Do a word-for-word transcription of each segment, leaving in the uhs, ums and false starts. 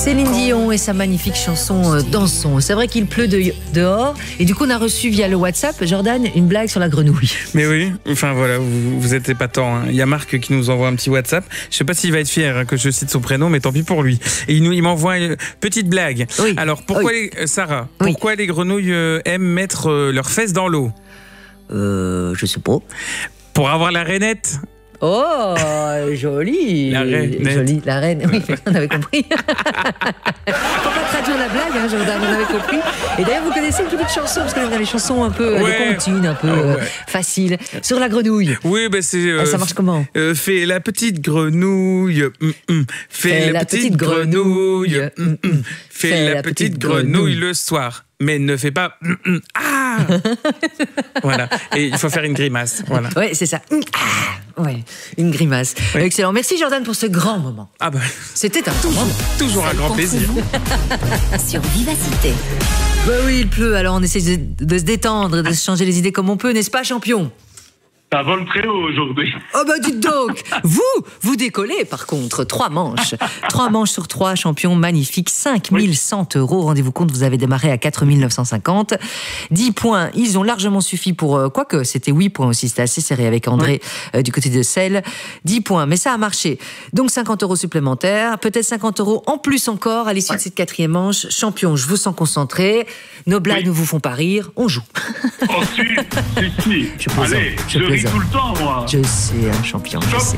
Céline Dion et sa magnifique chanson euh, Dansons. C'est vrai qu'il pleut de, dehors et du coup on a reçu via le WhatsApp, Jordan, une blague sur la grenouille. Mais oui, enfin voilà, vous, vous êtes épatants. Hein. Il y a Marc qui nous envoie un petit WhatsApp. Je sais pas s'il va être fier hein, que je cite son prénom, mais tant pis pour lui. Et il, nous, il m'envoie une petite blague. Oui. Alors pourquoi Oui. les, Sarah, Oui. pourquoi les grenouilles euh, aiment mettre euh, leurs fesses dans l'eau? Euh, je sais pas. Pour avoir la rainette. Oh, joli. La reine. Joli, la reine. Oui, on avait compris. Faut pas traduire la blague, hein, Jordan, on avait compris. Et d'ailleurs, vous connaissez une petite chanson, parce qu'on a les chansons un peu Ouais. des comptines, un peu Ah ouais. euh, faciles, sur la grenouille. Oui, ben c'est. euh, Ah, ça marche comment? euh, Fais la petite grenouille. hum, hum. Fais la, petite grenouille. hum, hum. Fais la, petite grenouille le soir. Mais ne fais pas. hum, hum. Ah Voilà. Et il faut faire une grimace. Voilà. Oui, c'est ça. Ah, ouais, une grimace. Oui. Excellent. Merci Jordan pour ce grand moment. Ah bah. C'était un grand moment. Toujours un grand plaisir. Sur Vivacité. Bah oui, il pleut, alors on essaie de, de se détendre, de se changer les idées comme on peut, n'est-ce pas, champion? Ça vole très haut aujourd'hui. Oh bah dites donc, vous, vous décollez par contre, trois manches. Trois manches sur trois, champion magnifique, cinq mille cent euros. Rendez-vous compte, vous avez démarré à quatre mille neuf cent cinquante. dix points, ils ont largement suffi pour, euh, quoique c'était huit points aussi, c'était assez serré avec André euh, du côté de Celle. dix points, mais ça a marché. Donc cinquante euros supplémentaires, peut-être cinquante euros en plus encore à l'issue Ouais. de cette quatrième manche. Champion, je vous sens concentré. Nos blagues Oui. ne vous font pas rire, on joue. Oh si, si, si. Je plaisante, Allez, je je ris plaisante. tout le temps, moi. Je sais, hein, champion, je Stop. sais.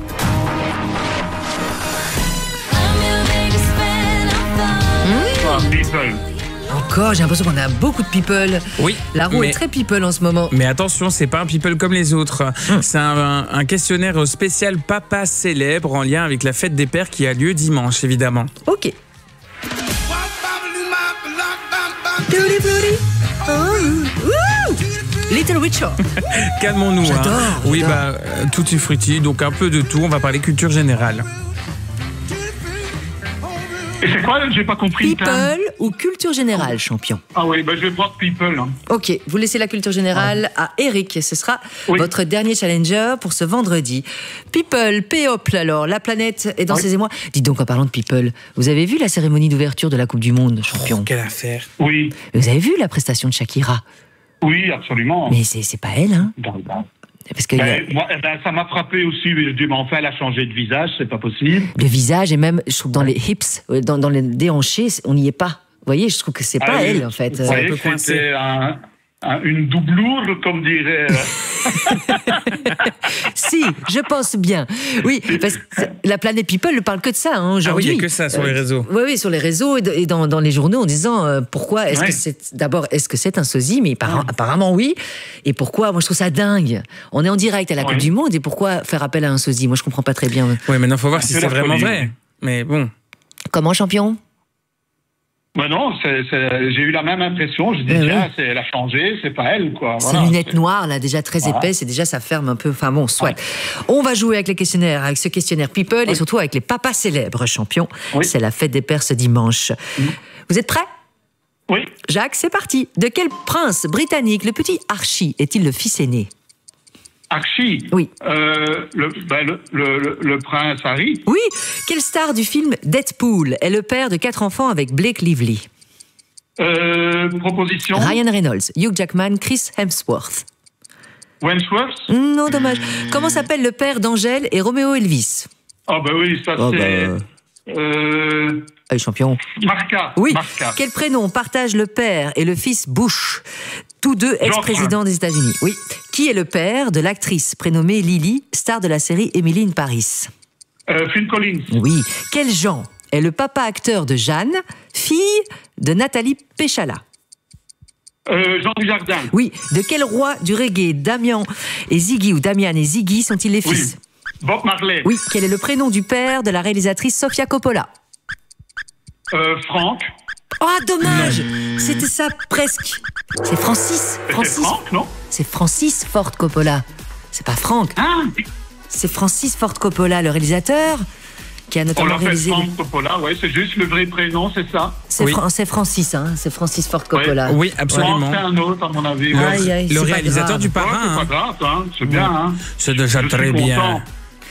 Ah, people. Encore, j'ai l'impression qu'on a beaucoup de people. Oui. La roue mais- est très people en ce moment. Mais attention, c'est pas un people comme les autres. C'est un, un- un questionnaire spécial papa célèbre en lien avec la fête des pères qui a lieu dimanche, évidemment. Ok. Doody doody. Oh, ouh. Little Richard. Calmons-nous. J'adore, hein. Oui, j'adore. bah, euh, tutti frutti, donc un peu de tout. On va parler culture générale. Et c'est quoi, j'ai pas compris le terme. People ou culture générale, champion? Ah oui, bah, je vais prendre people. Hein. Ok, vous laissez la culture générale à Eric. Ce sera Oui. votre dernier challenger pour ce vendredi. People, Péople alors, la planète est dans Oui. ses émois. Dites donc, en parlant de People, vous avez vu la cérémonie d'ouverture de la Coupe du Monde, champion? Quelle affaire. Oui, Vous avez vu la prestation de Shakira? oui, absolument. Mais c'est c'est pas elle, hein? Dans- dans- Parce que y a Ben, moi, eh ben, ça m'a frappé aussi. Je dis, mais enfin, elle a changé de visage, c'est pas possible. le visage et même, je trouve, dans les hips, euh, dans, dans les déhanchés, on n'y est pas. Vous voyez, je trouve que c'est pas Ah oui. elle, en fait. Vous Euh, voyez peu que coincé. c'était un, un- une doublure, comme dirait. euh, Si, je pense bien. Oui, parce que la planète People ne parle que de ça hein, aujourd'hui. Ah oui, il y a que ça sur les réseaux. Oui, oui, sur les réseaux et, de- et dans, dans les journaux en disant euh, pourquoi est-ce Ouais. que c'est d'abord est-ce que c'est un sosie, mais appara- apparemment oui. Et pourquoi? Moi, je trouve ça dingue. On est en direct à la Coupe Ouais. du Monde et pourquoi faire appel à un sosie? Moi, je comprends pas très bien. Oui, maintenant, il faut voir si C'est c'est la vraiment folie. vrai. Mais bon. Comment, champion? Ben non, c'est- c'est- j'ai eu la même impression. Je dis, Eh tiens, oui. c'est- elle a changé, c'est pas elle, quoi. Ces Voilà. lunettes noires, là, déjà très Voilà. épaisses, et déjà ça ferme un peu. Enfin bon, soit. On va jouer avec les questionnaires, avec ce questionnaire People, et Oui. surtout avec les papas célèbres, champion. Oui. C'est la fête des pères ce dimanche. Vous êtes prêts? Oui, Jacques, c'est parti. De quel prince britannique le petit Archie est-il le fils aîné? Archie. Oui. Euh, le, ben, le, le, le- le prince Harry. Oui. Quelle star du film Deadpool est le père de quatre enfants avec Blake Lively? Euh, proposition. Ryan Reynolds, Hugh Jackman, Chris Hemsworth. Wentworth. Non, dommage. Comment s'appelle le père d'Angèle et Roméo Elvis? Ah ben oui, ça Oh, c'est. bah. Euh, Allez, champion. Marca. Oui. Marca. Quel prénom partagent le père et le fils Bush, tous deux ex-présidents des États-Unis? Oui. Qui est le père de l'actrice prénommée Lily, star de la série Emily in Paris? Euh, Phil Collins. Oui. Quel Jean est le papa acteur de Jeanne, fille de Nathalie Péchala? Euh, Jean Dujardin. Oui. De quel roi du reggae Damian et Ziggy ou Damian et Ziggy sont-ils les Oui. fils? Bob Marley. Oui. Quel est le prénom du père de la réalisatrice Sofia Coppola? Euh, Franck. Ah, dommage. C'était ça presque. C'est Francis. C'est Francis. Franck, non? C'est Francis Ford Coppola. C'est pas Franck. Ah, C'est Francis Ford Coppola, le réalisateur, qui a on notamment l'appelle réalisé. Franck Coppola, ouais, c'est juste le vrai prénom, c'est ça? C'est Oui. Fran- c'est Francis, hein. C'est Francis Ford Coppola. Oui, Franck, absolument. c'est un autre, à mon avis. ouais. Aïe, aïe, Le c'est pas réalisateur grave. du Ouais, c'est parrain. pas hein. grave, hein, c'est bien. Hein. C'est déjà Je suis très bien. content.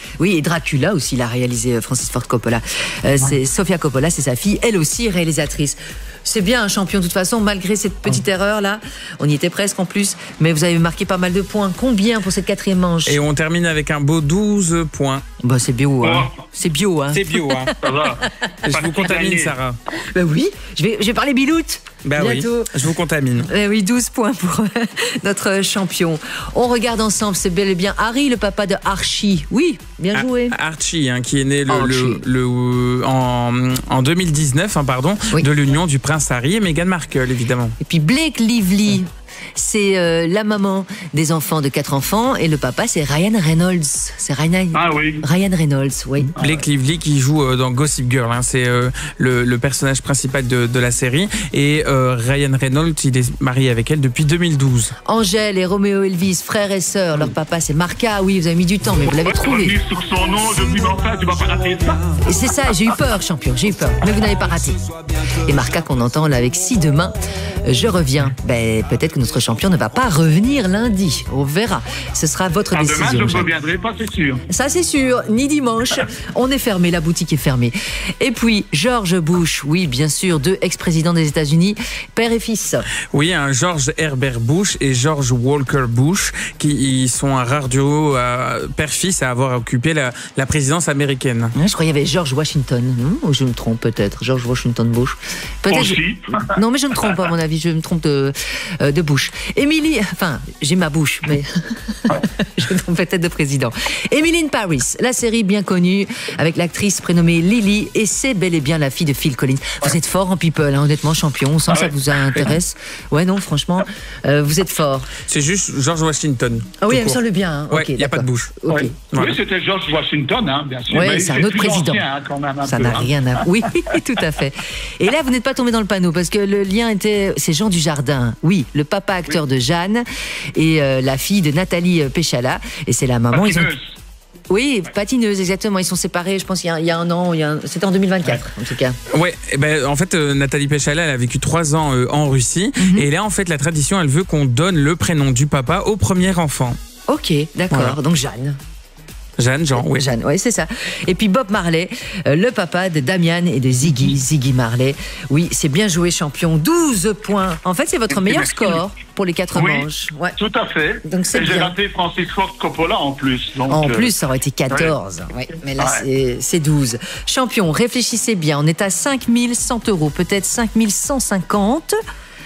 Oui, et Dracula aussi, il a réalisé Francis Ford Coppola. Euh, c'est Sofia Coppola, c'est sa fille, elle aussi réalisatrice. C'est bien un champion de toute façon, malgré cette petite erreur là. On y était presque en plus, mais vous avez marqué pas mal de points. Combien pour cette quatrième manche? Et on termine avec un beau douze points. Bah c'est bio, hein. Oh. C'est bio, hein. C'est bio, hein. Ça va. Je Pas vous de contamine, gagner. Sarah. Bah oui, je vais, je vais parler biloute. Bah bientôt. oui, je vous contamine. Eh oui, douze points pour euh, notre champion. On regarde ensemble, c'est bel et bien Harry, le papa de Archie. Oui, bien joué. Ar- Archie, hein, qui est né le, Archie. le, le- en, en deux mille dix-neuf, hein, pardon, Oui. de l'union du prince Harry et Meghan Markle, évidemment. Et puis Blake Lively, c'est euh, la maman des enfants de quatre enfants et le papa c'est Ryan Reynolds. C'est Ryan, Ah oui. Ryan Reynolds, oui. Blake Lively qui joue euh, dans Gossip Girl, hein, c'est euh, le, le personnage principal de, de la série. Et euh, Ryan Reynolds, il est marié avec elle depuis deux mille douze. Angèle et Roméo Elvis, frères et sœurs, leur papa c'est Marca. Oui, vous avez mis du temps, mais vous l'avez trouvé. Revenu sur son nom, je me dis, mais enfin, tu vas pas rater ça. Et c'est ça, j'ai eu peur, champion, j'ai eu peur. Mais vous n'avez pas raté. Et Marca qu'on entend là avec Si demain, je reviens. Ben, peut-être que notre champion ne va pas revenir lundi. On verra. Ce sera votre Ah, décision. demain, je ne Jeanne. reviendrai pas, c'est sûr. Ça, c'est sûr. Ni dimanche. On est fermé. La boutique est fermée. Et puis, George Bush. Oui, bien sûr. Deux ex-présidents des États-Unis. Père et fils. Oui, un George Herbert Bush et George Walker Bush, qui ils sont un rare duo euh, père-fils à avoir occupé la, la présidence américaine. Je croyais qu'il y avait George Washington. Non, ou je me trompe peut-être. George Washington Bush. Peut-être. Aussi. Non, mais je me trompe à mon avis. Je me trompe de, euh, de Bush. Émilie. Enfin, j'ai ma bouche, mais je me trompe peut-être de président. Emily in Paris, la série bien connue avec l'actrice prénommée Lily, et c'est bel et bien la fille de Phil Collins. Vous êtes fort en people, hein, honnêtement, champion. On sent Ah que ça ouais. vous intéresse. Ouais, non, franchement, euh, vous êtes fort. C'est juste George Washington. Ah oui, tout elle me court. semble bien. Hein. Ouais, Ok, il n'y a pas de d'accord. bouche. Ok. Ouais. Voilà. Oui, c'était George Washington, hein, bien sûr. Ouais, Mais c'est un il est autre plus président. ancien, hein, quand même, un Ça peu, n'a hein. rien à... Oui, tout à fait. Et là, vous n'êtes pas tombé dans le panneau parce que le lien était... C'est Jean Dujardin. Oui, le papa acteur de Jeanne et euh, la fille de Nathalie Péchala. Et c'est la maman. Ils ont... Patineuse. Oui, patineuse, exactement. Ils sont séparés, je pense, il y a, il y a un an. Il y a un... C'était en deux mille vingt-quatre, en tout cas. Ouais, eh ben, en fait, euh, Nathalie Péchala, elle a vécu trois ans euh, en Russie. Mhm. Et là, en fait, la tradition, elle veut qu'on donne le prénom du papa au premier enfant. Ok, d'accord. Voilà. Donc Jeanne. Jeanne, Jean, oui. Jeanne, oui, c'est ça. Et puis Bob Marley, euh, le papa de Damian et de Ziggy, Ziggy Marley. Oui, c'est bien joué, champion. douze points. En fait, c'est votre meilleur Merci. score pour les quatre Oui. manches. Ouais. Tout à fait. Donc, c'est Et j'ai bien. raté Francis Ford Coppola en plus. Donc, En euh, plus, ça aurait été quatorze. Ouais. Mais là, c'est- c'est douze. Champion, réfléchissez bien. On est à cinq mille cent euros, peut-être cinq mille cent cinquante.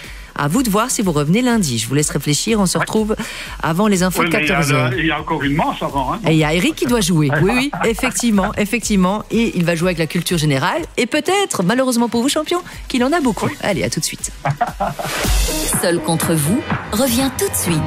À vous de voir si vous revenez lundi. Je vous laisse réfléchir. On se retrouve avant les infos oui, de mais il y a quatorze le- heures. il y a encore une manche avant. Hein. Et il y a Eric qui doit jouer. Oui, oui, effectivement, effectivement. Et il va jouer avec la culture générale. Et peut-être, malheureusement pour vous, champion, qu'il en a beaucoup. Allez, à tout de suite. Seul contre vous revient tout de suite.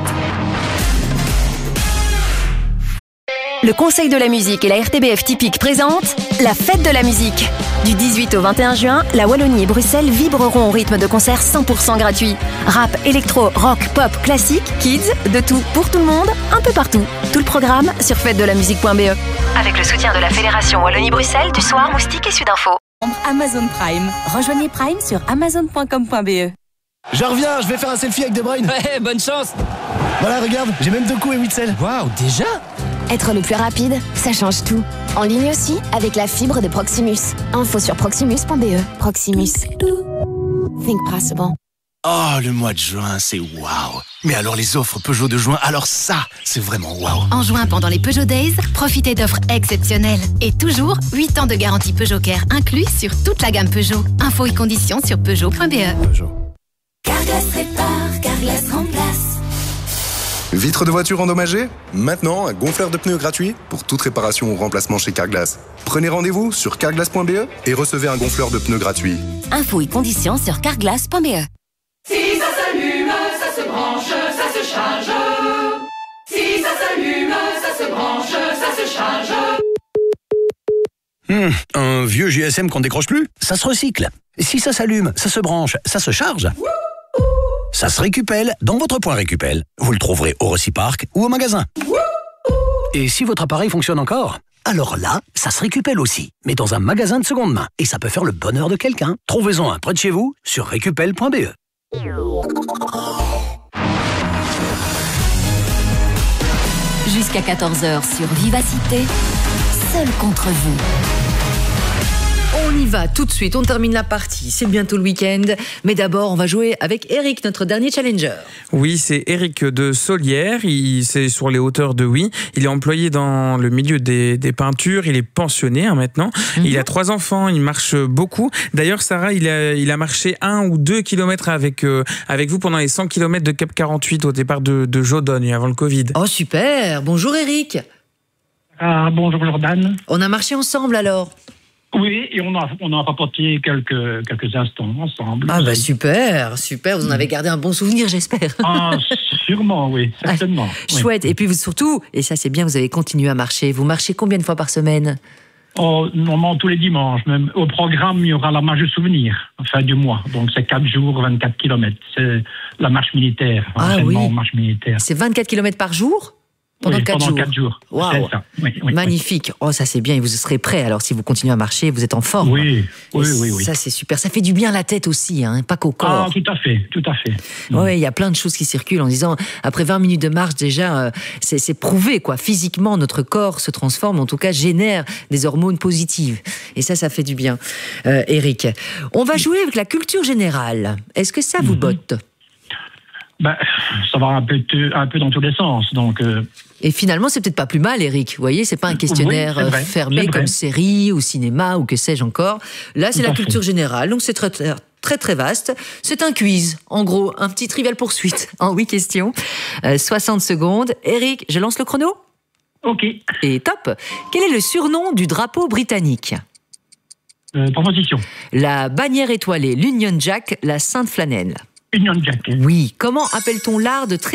Le Conseil de la musique et la R T B F Typique présentent la Fête de la musique. Du dix-huit au vingt et un juin, la Wallonie et Bruxelles vibreront au rythme de concerts cent pour cent gratuits. Rap, électro, rock, pop, classique, kids, de tout pour tout le monde, un peu partout. Tout le programme sur fête de la musique point b e. Avec le soutien de la Fédération Wallonie-Bruxelles, du Soir, Moustique et Sudinfo. Amazon Prime. Rejoignez Prime sur amazon point com point b e. Je reviens, je vais faire un selfie avec De Bruyne. Ouais, bonne chance. Voilà, regarde, j'ai même deux coups et huit selles. Waouh, déjà? Être le plus rapide, ça change tout. En ligne aussi, avec la fibre de Proximus. Info sur proximus point b e. Proximus. Think possible. Oh, le mois de juin, c'est waouh. Mais alors les offres Peugeot de juin, alors ça, c'est vraiment waouh. En juin, pendant les Peugeot Days, profitez d'offres exceptionnelles. Et toujours, huit ans de garantie Peugeot Care inclus sur toute la gamme Peugeot. Infos et conditions sur peugeot point b e. Peugeot. Carglass répare, Carglass remplace. Vitre de voiture endommagée? Maintenant, un gonfleur de pneus gratuit pour toute réparation ou remplacement chez Carglass. Prenez rendez-vous sur carglass point b e et recevez un gonfleur de pneus gratuit. Infos et conditions sur carglass point b e. Si ça s'allume, ça se branche, ça se charge. Si ça s'allume, ça se branche, ça se charge. Hum, un vieux G S M qu'on décroche plus? Ça se recycle. Si ça s'allume, ça se branche, ça se charge. Ça se récupelle dans votre point Récupel. Vous le trouverez au Reciparc ou au magasin. Et si votre appareil fonctionne encore? Alors là, ça se récupelle aussi, mais dans un magasin de seconde main. Et ça peut faire le bonheur de quelqu'un. Trouvez-en un près de chez vous sur récupel point b e. Jusqu'à quatorze heures sur Vivacité, Seul contre vous. On y va tout de suite, on termine la partie, c'est bientôt le week-end, mais d'abord on va jouer avec Eric, notre dernier challenger. Oui, c'est Eric de Solière, il, c'est sur les hauteurs de Oui. Il est employé dans le milieu des, des peintures, il est pensionné hein, maintenant. Mm-hmm. Il a trois enfants, il marche beaucoup. D'ailleurs, Sarah, il a, il a marché un ou deux kilomètres avec, euh, avec vous pendant les cent kilomètres de Cap quarante-huit au départ de, de Jodogne avant le Covid. Oh super, bonjour Eric. Ah, bonjour Jordan. On a marché ensemble alors? Oui, et on a, on a rapporté quelques, quelques instants ensemble. Ah bah super, super, vous en avez gardé un bon souvenir j'espère. Ah sûrement, oui, certainement. Ah, chouette, oui. Et puis vous surtout, et ça c'est bien, vous avez continué à marcher. Vous marchez combien de fois par semaine? Oh, normalement tous les dimanches. Même au programme, il y aura la marche de souvenir, fin du mois. Donc c'est quatre jours, vingt-quatre kilomètres. C'est la marche militaire. Ah oui, marche militaire. C'est vingt-quatre kilomètres par jour? Pendant oui, quatre pendant jours. quatre jours. Wow. C'est ça. Oui, oui, magnifique. Oui. Oh, ça c'est bien. Et vous serez prêt alors si vous continuez à marcher, vous êtes en forme. Oui, oui, oui, oui. Ça c'est super. Ça fait du bien à la tête aussi, hein, pas qu'au corps. Ah, tout à fait, tout à fait. Oui, il y a plein de choses qui circulent en disant après vingt minutes de marche déjà, euh, c'est, c'est prouvé quoi. Physiquement, notre corps se transforme, en tout cas génère des hormones positives. Et ça, ça fait du bien. Euh, Eric, on va jouer avec la culture générale. Est-ce que ça vous botte? Ben, ça va un peu, un peu dans tous les sens, donc. Euh... Et finalement, c'est peut-être pas plus mal, Eric. Vous voyez, c'est pas un questionnaire oui, vrai, fermé comme série ou cinéma ou que sais-je encore. Là, c'est Tout la culture fait. générale, donc c'est très, très, très, très vaste. C'est un quiz, en gros, un petit trivial poursuite en huit questions. Euh, soixante secondes. Eric, je lance le chrono? Ok. Et top. Quel est le surnom du drapeau britannique? euh, Proposition. La bannière étoilée, l'Union Jack, la Sainte Flanelle. Union Jack. Oui. Comment appelle-t-on l'art de